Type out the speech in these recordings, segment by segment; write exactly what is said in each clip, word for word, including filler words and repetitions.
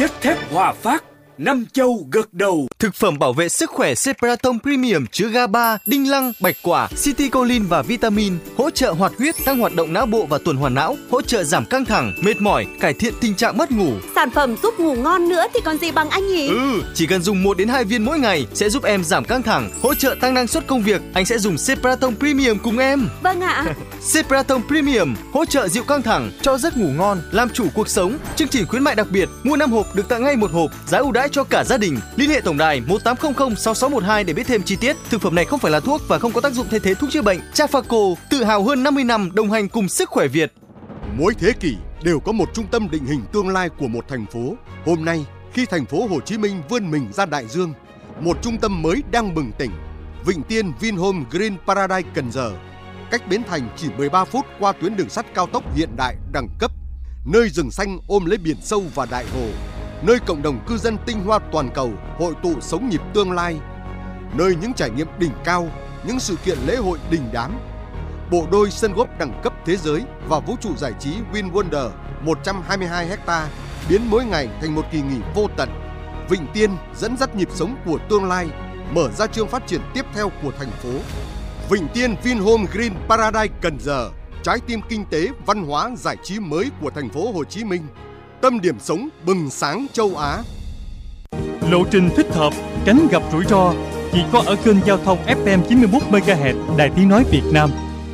Chất thép Hòa Phát, năm châu gật đầu. Thực phẩm bảo vệ sức khỏe Cepraton Premium chứa gờ a ba, đinh lăng, bạch quả, citicoline và vitamin, hỗ trợ hoạt huyết, tăng hoạt động não bộ và tuần hoàn não, hỗ trợ giảm căng thẳng, mệt mỏi, cải thiện tình trạng mất ngủ. Sản phẩm giúp ngủ ngon nữa thì còn gì bằng anh nhỉ? Ừ, chỉ cần dùng một đến hai viên mỗi ngày sẽ giúp em giảm căng thẳng, hỗ trợ tăng năng suất công việc. Anh sẽ dùng Cepraton Premium cùng em. Vâng ạ. Cepraton Premium hỗ trợ dịu căng thẳng, cho giấc ngủ ngon, làm chủ cuộc sống. Chương trình khuyến mại đặc biệt, mua năm hộp được tặng ngay một hộp, giá ưu đãi cho cả gia đình. Liên hệ tổng đài một tám không không sáu sáu một hai để biết thêm chi tiết. Thực phẩm này không phải là thuốc và không có tác dụng thay thế thuốc chữa bệnh. Trafaco tự hào hơn năm mươi năm đồng hành cùng sức khỏe Việt. Mỗi thế kỷ đều có một trung tâm định hình tương lai của một thành phố. Hôm nay, khi thành phố Hồ Chí Minh vươn mình ra đại dương, một trung tâm mới đang bừng tỉnh. Vịnh Tiên Vinhome Green Paradise Cần Giờ, cách Bến Thành chỉ mười ba phút qua tuyến đường sắt cao tốc hiện đại đẳng cấp, nơi rừng xanh ôm lấy biển sâu và đại hồ, nơi cộng đồng cư dân tinh hoa toàn cầu hội tụ sống nhịp tương lai, nơi những trải nghiệm đỉnh cao, những sự kiện lễ hội đình đám, bộ đôi sân golf đẳng cấp thế giới và vũ trụ giải trí Win Wonder một trăm hai mươi hai héc-ta biến mỗi ngày thành một kỳ nghỉ vô tận. Vịnh Tiên dẫn dắt nhịp sống của tương lai, mở ra chương phát triển tiếp theo của thành phố. Vịnh Tiên Vinhome Green Paradise Cần Giờ, trái tim kinh tế, văn hóa, giải trí mới của thành phố Hồ Chí Minh, tâm điểm sống bừng sáng châu Á. Lộ trình thích hợp, tránh gặp rủi ro chỉ có ở kênh giao thông ép em chín mươi mốt mê ga héc Đài Tiếng nói Việt Nam.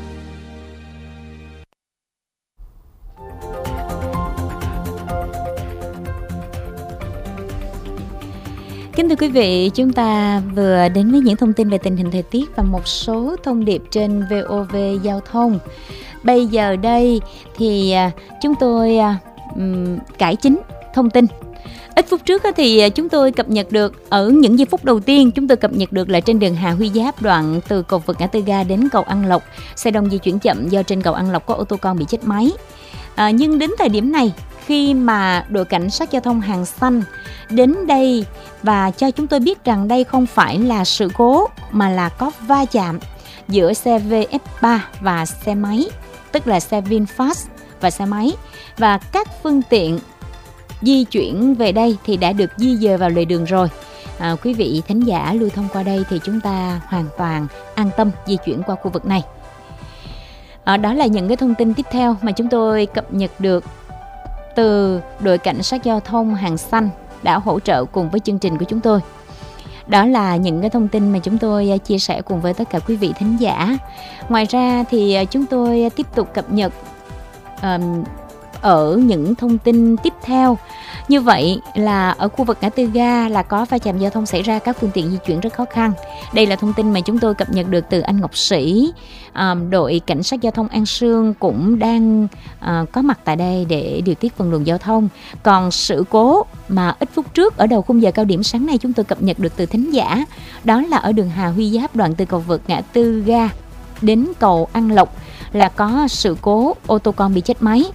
Kính thưa quý vị, chúng ta vừa đến với những thông tin về tình hình thời tiết và một số thông điệp trên vê o vê Giao thông. Bây giờ đây thì chúng tôi um, cải chính thông tin. Ít phút trước thì chúng tôi cập nhật được, ở những giây phút đầu tiên chúng tôi cập nhật được là trên đường Hà Huy Giáp, đoạn từ cầu vượt ngã tư ga đến cầu An Lộc, xe đông di chuyển chậm do trên cầu An Lộc có ô tô con bị chết máy. À, nhưng đến thời điểm này, khi mà đội cảnh sát giao thông Hàng Xanh đến đây và cho chúng tôi biết rằng đây không phải là sự cố mà là có va chạm giữa xe vê ép ba và xe máy, tức là xe VinFast và xe máy, và các phương tiện di chuyển về đây thì đã được di dời vào lề đường rồi. À, quý vị thính giả lưu thông qua đây thì chúng ta hoàn toàn an tâm di chuyển qua khu vực này. À, đó là những cái thông tin tiếp theo mà chúng tôi cập nhật được từ đội cảnh sát giao thông Hàng Xanh đã hỗ trợ cùng với chương trình của chúng tôi. Đó là những cái thông tin mà chúng tôi chia sẻ cùng với tất cả quý vị thính giả. Ngoài ra thì chúng tôi tiếp tục cập nhật um, ở những thông tin tiếp theo. Như vậy là ở khu vực ngã tư ga là có va chạm giao thông xảy ra, các phương tiện di chuyển rất khó khăn. Đây là thông tin mà chúng tôi cập nhật được từ anh Ngọc Sĩ. À, đội cảnh sát giao thông An Sương cũng đang à, có mặt tại đây để điều tiết phân luồng giao thông. Còn sự cố mà ít phút trước ở đầu khung giờ cao điểm sáng nay chúng tôi cập nhật được từ thính giả, đó là ở đường Hà Huy Giáp, đoạn từ cầu vượt ngã tư ga đến cầu An Lộc là có sự cố ô tô con bị chết máy.